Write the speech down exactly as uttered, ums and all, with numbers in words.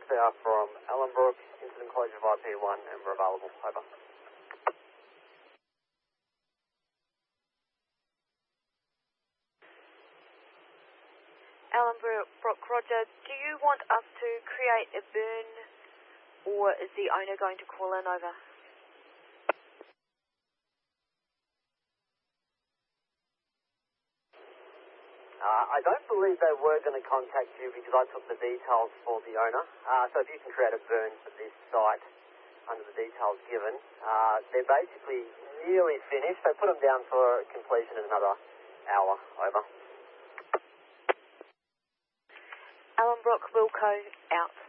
They are from Ellenbrook, incident closure of I P one, and we're available. Over. Ellenbrook, Roger. Do you want us to create a burn, or is the owner going to call in? Over. Uh, I don't believe they were going to contact you because I took the details for the owner. Uh, so if you can create a burn for this site under the details given, uh, they're basically nearly finished. They put them down for completion in another hour. Over. Ellenbrook, Wilco, out.